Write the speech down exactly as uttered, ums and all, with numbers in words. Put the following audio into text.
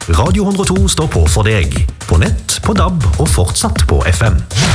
Radio hundre og to står på for deg. På nett, på D A B og fortsatt på F M.